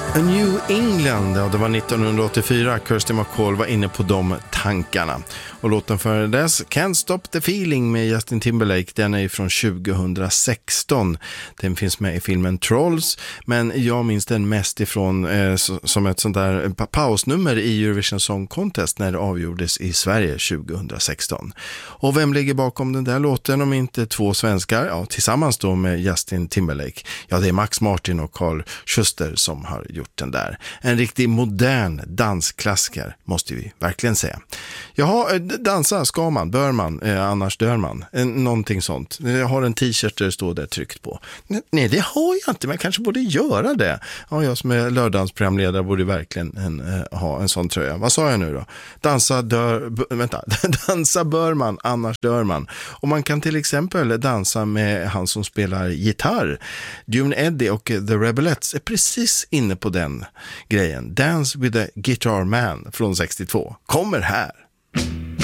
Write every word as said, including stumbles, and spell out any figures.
A New England, ja, det var nittonhundraåttiofyra. Kirsty MacColl var inne på de tankarna. Och låten före dess, Can't Stop the Feeling med Justin Timberlake, den är från tjugohundrasexton. Den finns med i filmen Trolls, men jag minns den mest ifrån eh, som ett sånt där pa- pausnummer i Eurovision Song Contest när det avgjordes i Sverige tjugohundrasexton. Och vem ligger bakom den där låten om inte två svenskar? Ja, tillsammans då med Justin Timberlake. Ja, det är Max Martin och Carl Schuster som har gjort den där. En riktigt modern dansklassiker måste vi verkligen säga. Jaha, dansa ska man, bör man, eh, annars dör man. Eh, någonting sånt. Jag har en t-shirt där det står där tryckt på. Nej, det har jag inte, men jag kanske borde göra det. Ja, jag som är lördagsprogramledare borde verkligen en, eh, ha en sån tröja. Vad sa jag nu då? Dansa, dör, b- vänta. dansa bör man, annars dör man. Och man kan till exempel dansa med han som spelar gitarr. Dune Eddie och The Rebelettes är precis inne på den grejen. Dance with a Guitar Man från sextiotvå. Kommer här!